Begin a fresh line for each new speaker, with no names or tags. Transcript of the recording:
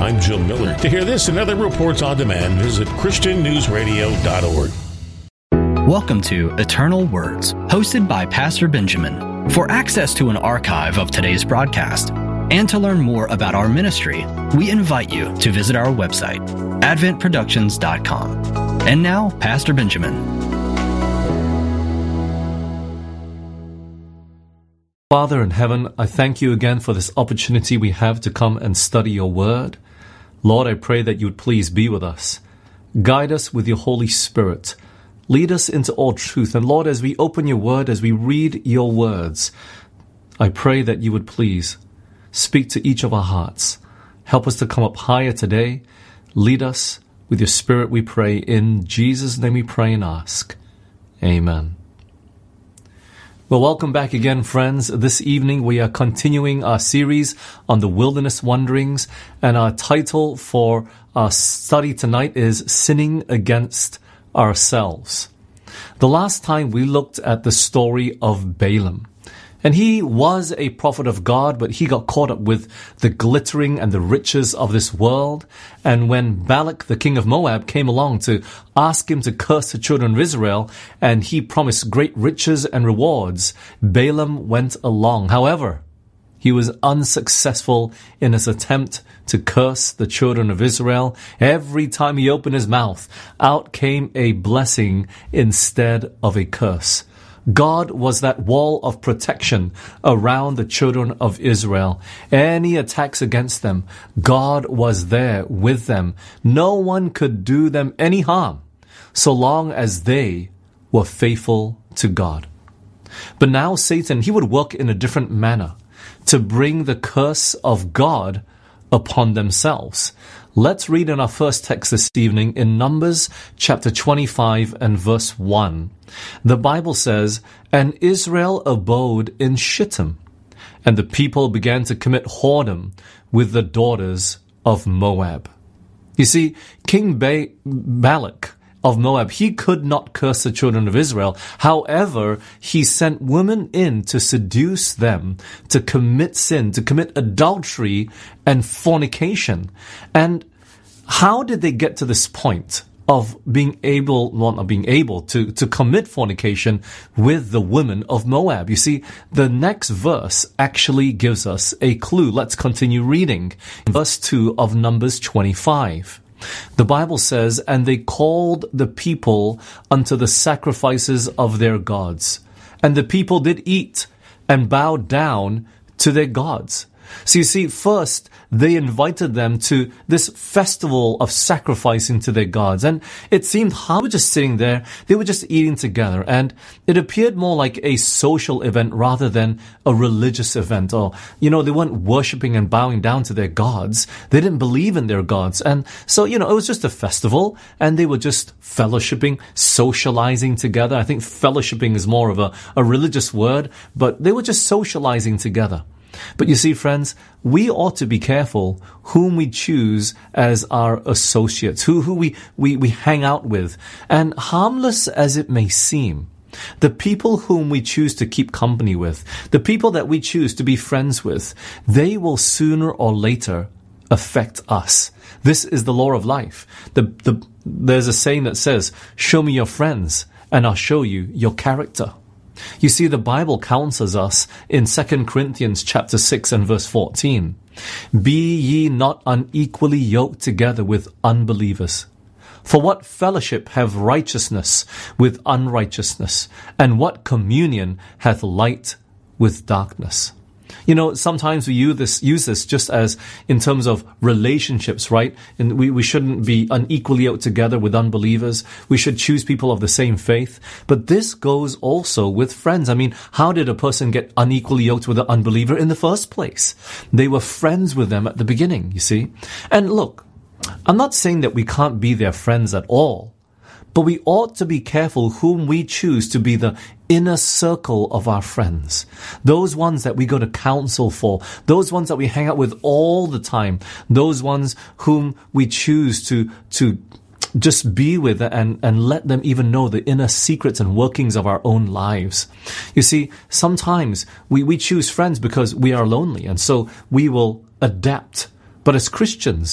I'm Jim Miller. To hear this and other reports on demand, visit ChristianNewsRadio.org.
Welcome to Eternal Words, hosted by Pastor Benjamin. For access to an archive of today's broadcast and to learn more about our ministry, we invite you to visit our website, adventproductions.com. And now, Pastor Benjamin.
Father in heaven, I thank you again for this opportunity we have to come and study your word. Lord, I pray that you would please be with us. Guide us with your Holy Spirit. Lead us into all truth. And Lord, as we open your word, as we read your words, I pray that you would please speak to each of our hearts. Help us to come up higher today. Lead us with your Spirit, we pray. In Jesus' name we pray and ask. Amen. Well, welcome back again, friends. This evening we are continuing our series on the wilderness wanderings, and our title for our study tonight is Sinning Against Ourselves. The last time we looked at the story of Balaam, and he was a prophet of God, but he got caught up with the glittering and the riches of this world. And when Balak, the king of Moab, came along to ask him to curse the children of Israel, and he promised great riches and rewards, Balaam went along. However, he was unsuccessful in his attempt to curse the children of Israel. Every time he opened his mouth, out came a blessing instead of a curse. God was that wall of protection around the children of Israel. Any attacks against them, God was there with them. No one could do them any harm so long as they were faithful to God. But now Satan, he would work in a different manner to bring the curse of God upon themselves. Let's read in our first text this evening in Numbers chapter 25 and verse 1. The Bible says, "And Israel abode in Shittim, and the people began to commit whoredom with the daughters of Moab." You see, King Balak of Moab, he could not curse the children of Israel. However, he sent women in to seduce them, to commit sin, to commit adultery and fornication. And how did they get to this point of being able to commit fornication with the women of Moab? You see, the next verse actually gives us a clue. Let's continue reading. Verse 2 of Numbers 25. The Bible says, "And they called the people unto the sacrifices of their gods. And the people did eat and bow down to their gods." So you see, first, they invited them to this festival of sacrificing to their gods. And it seemed how they were just sitting there, they were just eating together. And it appeared more like a social event rather than a religious event. Or, they weren't worshipping and bowing down to their gods. They didn't believe in their gods. And so, it was just a festival, and they were just fellowshipping, socializing together. I think fellowshipping is more of a religious word, but they were just socializing together. But you see, friends, we ought to be careful whom we choose as our associates, who we hang out with. And harmless as it may seem, the people whom we choose to keep company with, the people that we choose to be friends with, they will sooner or later affect us. This is the law of life. There's a saying that says, "Show me your friends, and I'll show you your character." You see, the Bible counsels us in 2 Corinthians chapter 6 and verse 14. "Be ye not unequally yoked together with unbelievers. For what fellowship have righteousness with unrighteousness? And what communion hath light with darkness?" Sometimes we use this just as in terms of relationships, right? And we shouldn't be unequally yoked together with unbelievers. We should choose people of the same faith. But this goes also with friends. I mean, how did a person get unequally yoked with an unbeliever in the first place? They were friends with them at the beginning, you see? And look, I'm not saying that we can't be their friends at all. But we ought to be careful whom we choose to be the inner circle of our friends. Those ones that we go to counsel for. Those ones that we hang out with all the time. Those ones whom we choose to just be with and let them even know the inner secrets and workings of our own lives. You see, sometimes we choose friends because we are lonely, and so we will adapt. But as Christians,